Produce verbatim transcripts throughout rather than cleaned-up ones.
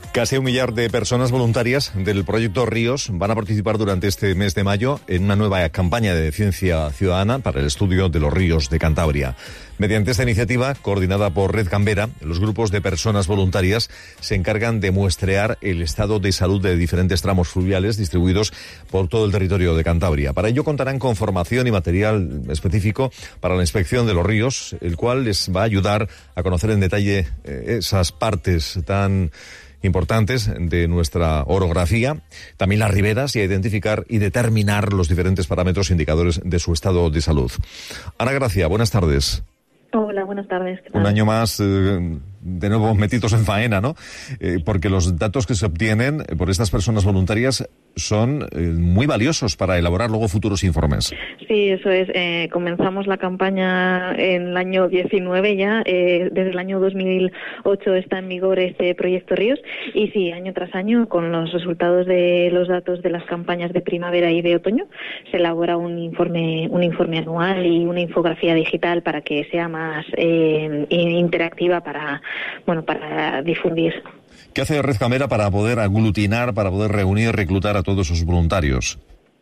Casi un millar de personas voluntarias del proyecto Ríos van a participar durante este mes de mayo en una nueva campaña de ciencia ciudadana para el estudio de los ríos de Cantabria. Mediante esta iniciativa, coordinada por Red Gambera, los grupos de personas voluntarias se encargan de muestrear el estado de salud de diferentes tramos fluviales distribuidos por todo el territorio de Cantabria. Para ello contarán con formación y material específico para la inspección de los ríos, el cual les va a ayudar a conocer en detalle eh, esas partes tan importantes de nuestra orografía, también las riberas, y a identificar y determinar los diferentes parámetros indicadores de su estado de salud. Ana Gracia, buenas tardes. Hola, buenas tardes. ¿Qué tal? Un año más, eh, de nuevo metidos en faena, ¿no? Eh, porque los datos que se obtienen por estas personas voluntarias son eh, muy valiosos para elaborar luego futuros informes. Sí, eso es. Eh, comenzamos la campaña en el año diecinueve ya. Eh, desde el año dos mil ocho está en vigor este proyecto Ríos. Y sí, año tras año, con los resultados de los datos de las campañas de primavera y de otoño, se elabora un informe, un informe anual y una infografía digital para que sea más eh, interactiva para, bueno, para difundir. ¿Qué hace Red Gambera para poder aglutinar, para poder reunir, reclutar a todos esos voluntarios?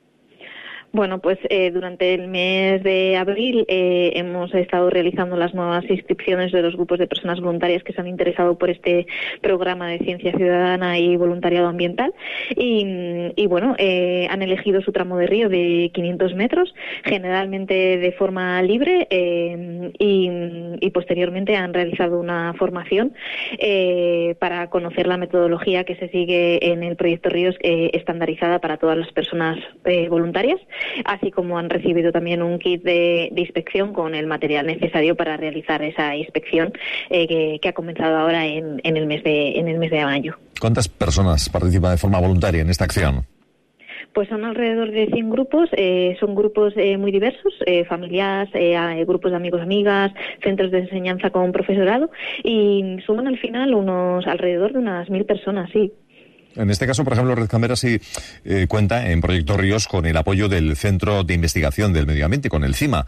Bueno, pues eh, durante el mes de abril eh, hemos estado realizando las nuevas inscripciones de los grupos de personas voluntarias que se han interesado por este programa de ciencia ciudadana y voluntariado ambiental y, y bueno, eh, han elegido su tramo de río de quinientos metros, generalmente de forma libre eh, y, y posteriormente han realizado una formación eh, para conocer la metodología que se sigue en el proyecto Ríos, eh, estandarizada para todas las personas eh, voluntarias, así como han recibido también un kit de, de inspección con el material necesario para realizar esa inspección eh, que, que ha comenzado ahora en, en el mes de en el mes de mayo. ¿Cuántas personas participan de forma voluntaria en esta acción? Pues son alrededor de cien grupos, eh, son grupos eh, muy diversos, eh, familias, eh, grupos de amigos, amigas, centros de enseñanza con profesorado, y suman al final unos alrededor de unas mil personas, sí. En este caso, por ejemplo, Red Gambera sí eh, cuenta en Proyecto Ríos con el apoyo del Centro de Investigación del Medio Ambiente, con el CIMA.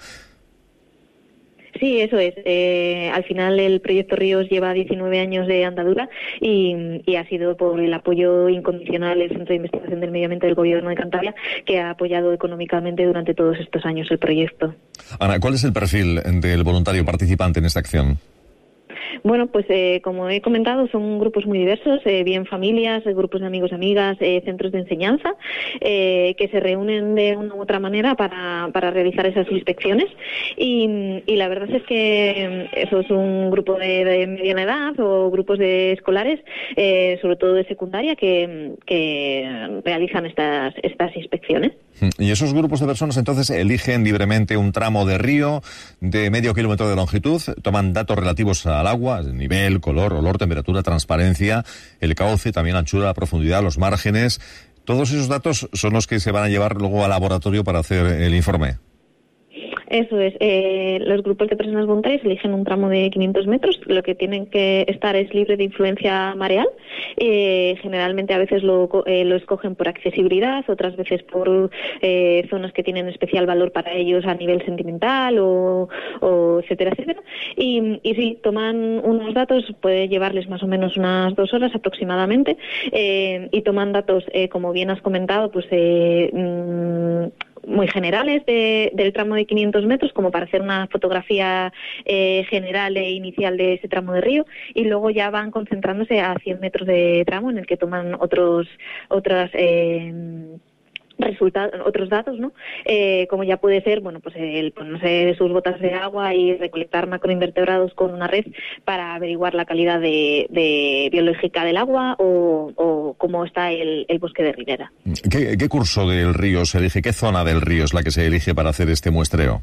Sí, eso es. Eh, al final el proyecto Ríos lleva diecinueve años de andadura y, y ha sido por el apoyo incondicional del Centro de Investigación del Medio Ambiente del Gobierno de Cantabria, que ha apoyado económicamente durante todos estos años el proyecto. Ana, ¿cuál es el perfil del voluntario participante en esta acción? Bueno, pues eh, como he comentado, son grupos muy diversos, eh, bien familias, eh, grupos de amigos, amigas, eh, centros de enseñanza, eh, que se reúnen de una u otra manera para, para realizar esas inspecciones. Y, y la verdad es que eso es un grupo de, de mediana edad o grupos de escolares, eh, sobre todo de secundaria, que, que realizan estas, estas inspecciones. Y esos grupos de personas entonces eligen libremente un tramo de río de medio kilómetro de longitud, toman datos relativos al agua, nivel, color, olor, temperatura, transparencia, el cauce, también anchura, profundidad, los márgenes. Todos esos datos son los que se van a llevar luego al laboratorio para hacer el informe. Eso es. Eh, los grupos de personas voluntarias eligen un tramo de quinientos metros. Lo que tienen que estar es libre de influencia mareal. Eh, generalmente a veces lo, eh, lo escogen por accesibilidad, otras veces por eh, zonas que tienen especial valor para ellos a nivel sentimental o, o etcétera, etcétera. Y, y sí, toman unos datos, puede llevarles más o menos unas dos horas aproximadamente, eh, y toman datos, eh, como bien has comentado, pues eh, mmm, muy generales de, del tramo de quinientos metros, como para hacer una fotografía eh, general e inicial de ese tramo de río, y luego ya van concentrándose a cien metros de tramo en el que toman otros otras eh, resultados, otros datos, ¿no? Eh, como ya puede ser, bueno, pues el ponerse sus botas de agua y recolectar macroinvertebrados con una red para averiguar la calidad de, de biológica del agua o, o cómo está el, el bosque de ribera. ¿Qué, ¿Qué curso del río se elige? ¿Qué zona del río es la que se elige para hacer este muestreo?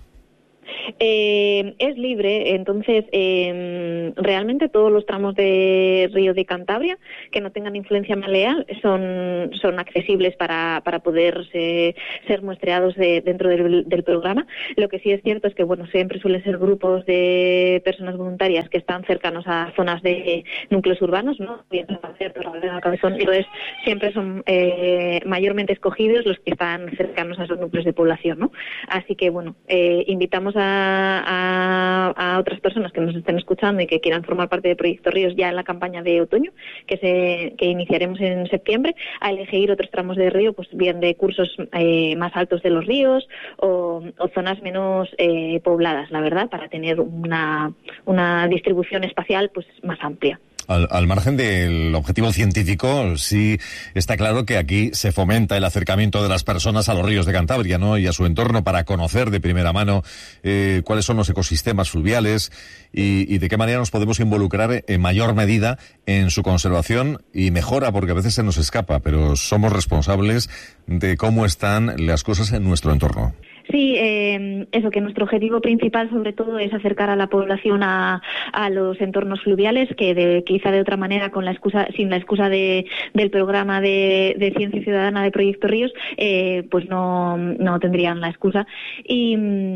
Eh, es libre, entonces eh, realmente todos los tramos de Río de Cantabria que no tengan influencia mareal son, son accesibles para, para poder ser, ser muestreados de, dentro del, del programa. Lo que sí es cierto es que bueno, siempre suelen ser grupos de personas voluntarias que están cercanos a zonas de núcleos urbanos, ¿no? Entonces siempre son eh, mayormente escogidos los que están cercanos a esos núcleos de población, ¿no? Así que bueno, eh, invitamos a a, a otras personas que nos estén escuchando y que quieran formar parte de Proyecto Ríos ya en la campaña de otoño, que se que iniciaremos en septiembre, a elegir otros tramos de río, pues bien de cursos eh, más altos de los ríos o, o zonas menos eh, pobladas, la verdad, para tener una, una distribución espacial pues más amplia. Al, al margen del objetivo científico, sí está claro que aquí se fomenta el acercamiento de las personas a los ríos de Cantabria, ¿no?, y a su entorno, para conocer de primera mano eh, cuáles son los ecosistemas fluviales y, y de qué manera nos podemos involucrar en mayor medida en su conservación y mejora, porque a veces se nos escapa, pero somos responsables de cómo están las cosas en nuestro entorno. Sí, eh, eso, que nuestro objetivo principal sobre todo es acercar a la población a, a los entornos fluviales, que de, quizá de otra manera, con la excusa, sin la excusa de, del programa de, de Ciencia Ciudadana de Proyecto Ríos, eh, pues no, no tendrían la excusa. Y,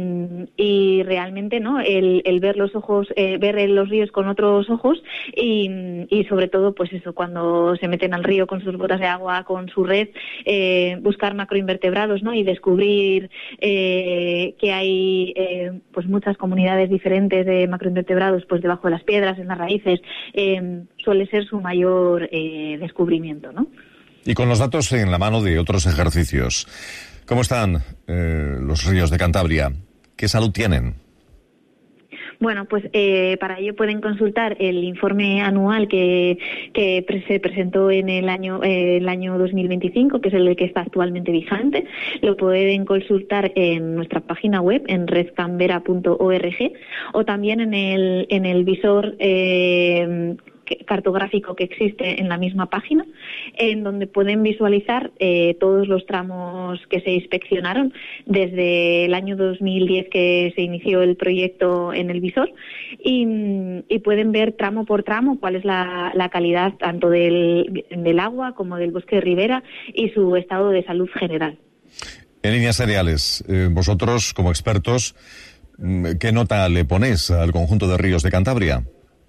y realmente, ¿no?, el, el ver los ojos, eh, ver los ríos con otros ojos y, y sobre todo, pues eso, cuando se meten al río con sus botas de agua, con su red, eh, buscar macroinvertebrados, ¿no?, y descubrir eh, Eh, que hay eh, pues muchas comunidades diferentes de macroinvertebrados pues debajo de las piedras, en las raíces, eh, suele ser su mayor eh, descubrimiento, ¿no? Y con los datos en la mano de otros ejercicios, ¿cómo están eh, los ríos de Cantabria? ¿Qué salud tienen? Bueno, pues eh, para ello pueden consultar el informe anual que, que pre- se presentó en el año eh, el año dos mil veinticinco, que es el que está actualmente vigente. Lo pueden consultar en nuestra página web, en redcambera punto org, o también en el en el visor eh, cartográfico que existe en la misma página, en donde pueden visualizar eh, todos los tramos que se inspeccionaron desde el año dos mil diez, que se inició el proyecto en el visor, y, y pueden ver tramo por tramo cuál es la, la calidad tanto del, del agua como del bosque de ribera y su estado de salud general. En líneas generales, eh, vosotros como expertos, ¿qué nota le ponéis al conjunto de ríos de Cantabria?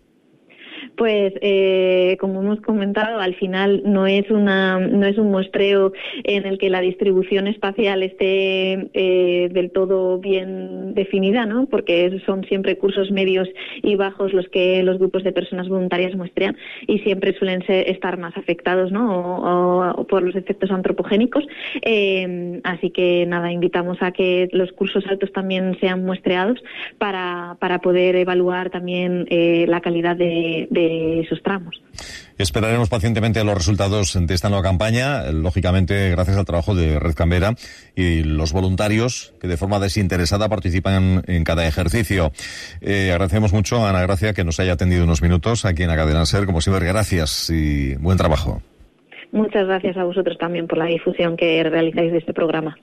Pues eh, como hemos comentado, al final no es una no es un muestreo en el que la distribución espacial esté eh, del todo bien definida, ¿no? Porque son siempre cursos medios y bajos los que los grupos de personas voluntarias muestran, y siempre suelen ser, estar más afectados, ¿no?, o, o, o por los efectos antropogénicos. Eh, así que nada, invitamos a que los cursos altos también sean muestreados para para poder evaluar también eh, la calidad de, de esos tramos. Esperaremos pacientemente los resultados de esta nueva campaña, lógicamente gracias al trabajo de Red Cambera y los voluntarios que de forma desinteresada participan en cada ejercicio. Eh, agradecemos mucho a Ana Gracia que nos haya atendido unos minutos aquí en la Cadena SER. Como siempre, gracias y buen trabajo. Muchas gracias a vosotros también por la difusión que realizáis de este programa.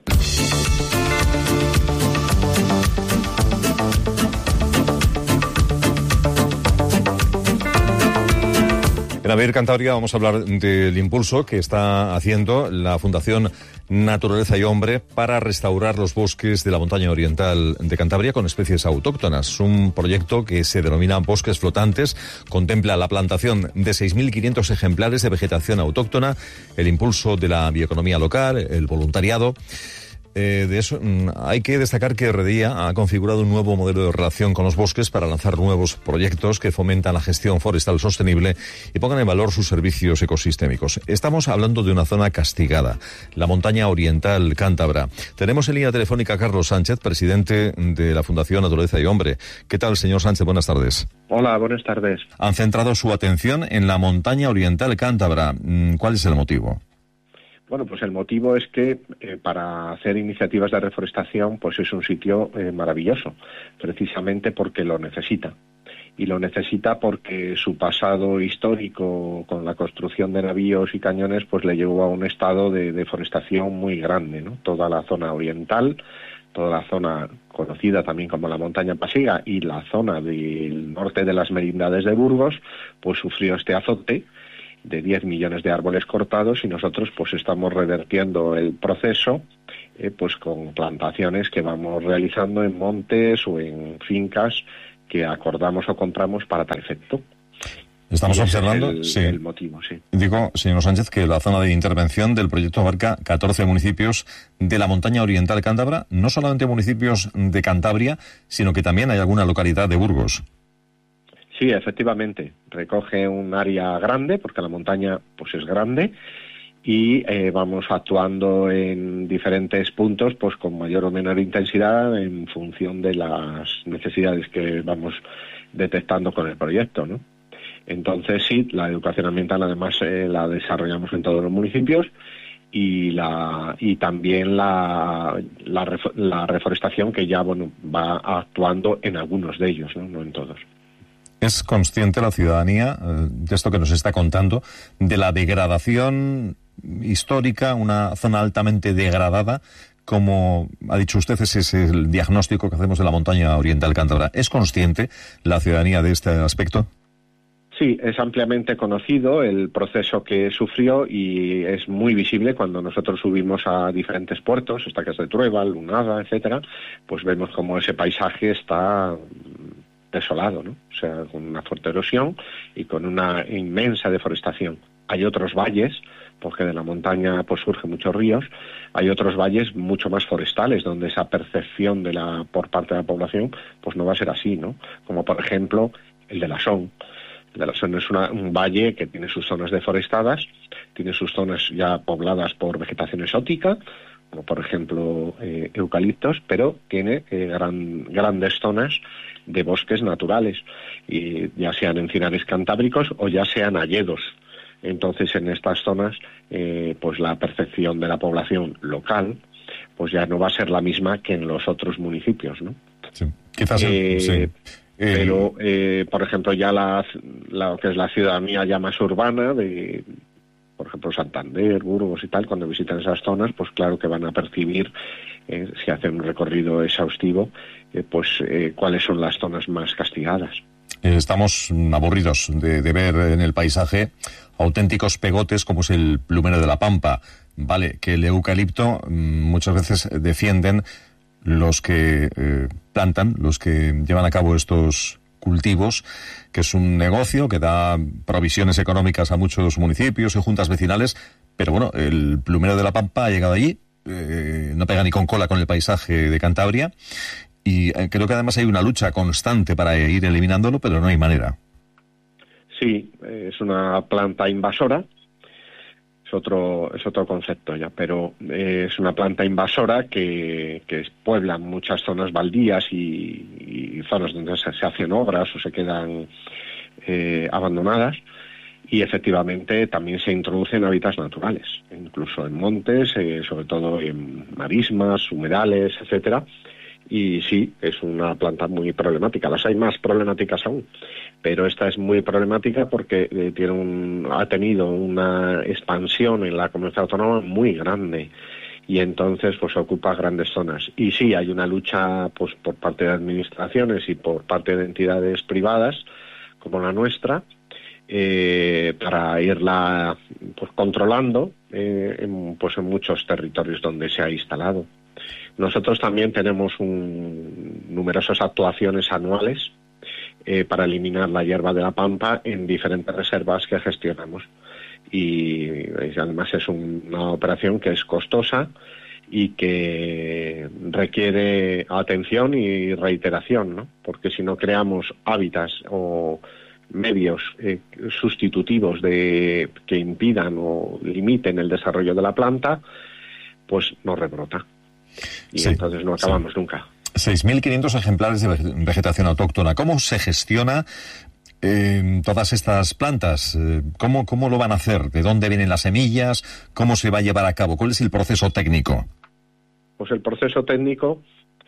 En Abrir Cantabria vamos a hablar del impulso que está haciendo la Fundación Naturaleza y Hombre para restaurar los bosques de la montaña oriental de Cantabria con especies autóctonas. Un proyecto que se denomina Bosques Flotantes, contempla la plantación de seis mil quinientos ejemplares de vegetación autóctona, el impulso de la bioeconomía local, el voluntariado. Eh, de eso hay que destacar que R D I A ha configurado un nuevo modelo de relación con los bosques para lanzar nuevos proyectos que fomentan la gestión forestal sostenible y pongan en valor sus servicios ecosistémicos. Estamos hablando de una zona castigada, la montaña oriental cántabra. Tenemos en línea telefónica a Carlos Sánchez, presidente de la Fundación Naturaleza y Hombre. ¿Qué tal, señor Sánchez? Buenas tardes. Hola, buenas tardes. Han centrado su atención en la montaña oriental cántabra. ¿Cuál es el motivo? Bueno, pues el motivo es que eh, para hacer iniciativas de reforestación pues es un sitio eh, maravilloso, precisamente porque lo necesita. Y lo necesita porque su pasado histórico con la construcción de navíos y cañones pues le llevó a un estado de deforestación muy grande, ¿no? Toda la zona oriental, toda la zona conocida también como la montaña pasiega y la zona del norte de las merindades de Burgos pues sufrió este azote de diez millones de árboles cortados, y nosotros pues estamos revertiendo el proceso eh, pues con plantaciones que vamos realizando en montes o en fincas que acordamos o compramos para tal efecto. Estamos y ese observando, es el, sí. el motivo, sí. Digo, señor Sánchez, que la zona de intervención del proyecto abarca catorce municipios de la montaña oriental cántabra, no solamente municipios de Cantabria, sino que también hay alguna localidad de Burgos. Sí, efectivamente, recoge un área grande, porque la montaña pues es grande, y eh, vamos actuando en diferentes puntos pues con mayor o menor intensidad en función de las necesidades que vamos detectando con el proyecto, ¿no? Entonces sí, la educación ambiental además eh, la desarrollamos en todos los municipios y la y también la, la, la reforestación que ya bueno va actuando en algunos de ellos, ¿no? No en todos. ¿Es consciente la ciudadanía eh, de esto que nos está contando, de la degradación histórica, una zona altamente degradada, como ha dicho usted, ese es el diagnóstico que hacemos de la montaña oriental cántabra? ¿Es consciente la ciudadanía de este aspecto? Sí, es ampliamente conocido el proceso que sufrió y es muy visible cuando nosotros subimos a diferentes puertos, Estacas de Trueba, Lunada, etcétera, pues vemos como ese paisaje está desolado, ¿no? O sea, con una fuerte erosión y con una inmensa deforestación. Hay otros valles, porque de la montaña pues surgen muchos ríos, hay otros valles mucho más forestales, donde esa percepción de la por parte de la población pues no va a ser así, ¿no? Como por ejemplo el de la Son. El de la Son es una, un valle que tiene sus zonas deforestadas, tiene sus zonas ya pobladas por vegetación exótica, como por ejemplo eh, eucaliptos, pero tiene eh, gran, grandes zonas de bosques naturales, y ya sean encinares cantábricos o ya sean hayedos. Entonces, en estas zonas, eh, pues la percepción de la población local, pues ya no va a ser la misma que en los otros municipios, ¿no? Sí, quizás. Eh, sí. Pero, eh, por ejemplo, ya la, la que es la ciudadanía ya más urbana de, por ejemplo, Santander, Burgos y tal, cuando visitan esas zonas, pues claro que van a percibir, eh, si hacen un recorrido exhaustivo, eh, pues eh, cuáles son las zonas más castigadas. Estamos aburridos de, de ver en el paisaje auténticos pegotes como es el plumero de la Pampa. Vale, que el eucalipto muchas veces defienden los que eh, plantan, los que llevan a cabo estos cultivos, que es un negocio que da provisiones económicas a muchos municipios y juntas vecinales, pero bueno, el plumero de la Pampa ha llegado allí, eh, no pega ni con cola con el paisaje de Cantabria, y eh, creo que además hay una lucha constante para ir eliminándolo, pero no hay manera. Sí, es una planta invasora, es otro es otro concepto ya, pero eh, es una planta invasora que, que puebla muchas zonas baldías y, y zonas donde se, se hacen obras o se quedan eh, abandonadas, y efectivamente también se introduce en hábitats naturales, incluso en montes, eh, sobre todo en marismas, humedales, etcétera. Y sí, es una planta muy problemática. Las hay más problemáticas aún, pero esta es muy problemática porque eh, tiene un, ha tenido una expansión en la comunidad autónoma muy grande, y entonces pues ocupa grandes zonas. Y sí, hay una lucha pues por parte de administraciones y por parte de entidades privadas como la nuestra, eh, para irla pues controlando eh, en, pues en muchos territorios donde se ha instalado. Nosotros también tenemos un, numerosas actuaciones anuales eh, para eliminar la hierba de la Pampa en diferentes reservas que gestionamos. Y, y además es un, una operación que es costosa y que requiere atención y reiteración, ¿no? Porque si no creamos hábitats o medios eh, sustitutivos de que impidan o limiten el desarrollo de la planta, pues no rebrota. Y sí, entonces no acabamos sí. nunca. seis mil quinientos ejemplares de vegetación autóctona. ¿Cómo se gestiona eh, todas estas plantas? ¿Cómo, ¿Cómo lo van a hacer? ¿De dónde vienen las semillas? ¿Cómo se va a llevar a cabo? ¿Cuál es el proceso técnico? Pues el proceso técnico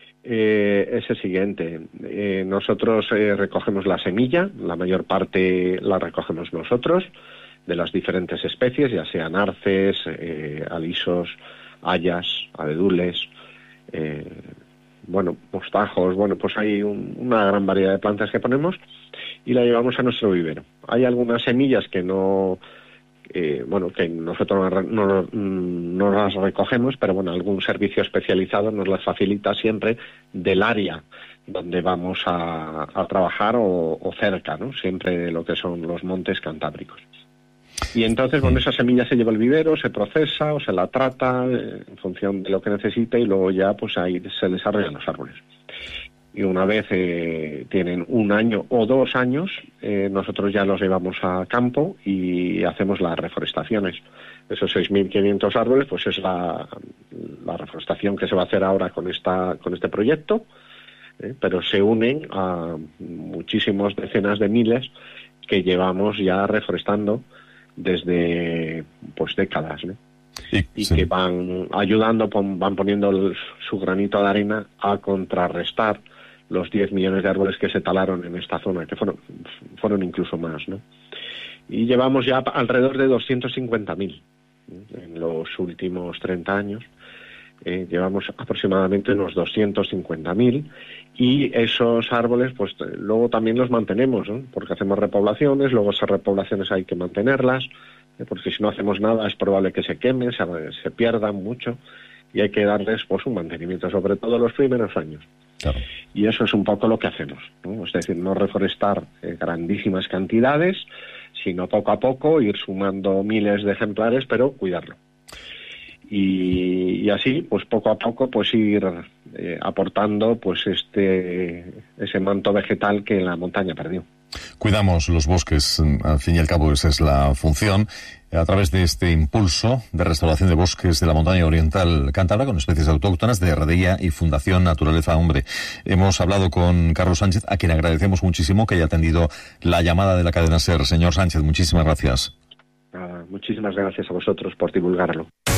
eh, es el siguiente. Eh, nosotros eh, recogemos la semilla, la mayor parte la recogemos nosotros, de las diferentes especies, ya sean arces, eh, alisos, hayas, abedules, eh, bueno, mostajos, bueno, pues hay un, una gran variedad de plantas que ponemos y la llevamos a nuestro vivero. Hay algunas semillas que no, eh, bueno, que nosotros no, no, no las recogemos, pero bueno, algún servicio especializado nos las facilita siempre del área donde vamos a, a trabajar o, o cerca, ¿no? Siempre de lo que son los montes cantábricos. Y entonces, bueno, esa semilla se lleva al vivero, se procesa o se la trata eh, en función de lo que necesite y luego ya pues ahí se desarrollan los árboles. Y una vez eh, tienen un año o dos años, eh, nosotros ya los llevamos a campo y hacemos las reforestaciones. Esos seis mil quinientos árboles, pues es la, la reforestación que se va a hacer ahora con esta con este proyecto, eh, pero se unen a muchísimos decenas de miles que llevamos ya reforestando desde pues décadas, ¿no? Y, y sí. que van ayudando, pon, van poniendo el, su granito de arena a contrarrestar los diez millones de árboles que se talaron en esta zona, que fueron, fueron incluso más, ¿no? Y llevamos ya alrededor de doscientos cincuenta mil en los últimos treinta años. Eh, llevamos aproximadamente unos doscientos cincuenta mil y esos árboles pues luego también los mantenemos, ¿no? Porque hacemos repoblaciones, luego esas repoblaciones hay que mantenerlas, eh, porque si no hacemos nada es probable que se quemen, se, se pierdan mucho y hay que darles pues un mantenimiento, sobre todo los primeros años. Claro. Y eso es un poco lo que hacemos, ¿no? Es decir, no reforestar eh, grandísimas cantidades, sino poco a poco ir sumando miles de ejemplares, pero cuidarlo. Y, y así, pues poco a poco, pues ir eh, aportando pues este ese manto vegetal que la montaña perdió. Cuidamos los bosques, al fin y al cabo esa es la función, a través de este impulso de restauración de bosques de la montaña oriental cántabra con especies autóctonas de R D I A y Fundación Naturaleza Hombre. Hemos hablado con Carlos Sánchez, a quien agradecemos muchísimo que haya atendido la llamada de la cadena SER. Señor Sánchez, muchísimas gracias. Nada, muchísimas gracias a vosotros por divulgarlo.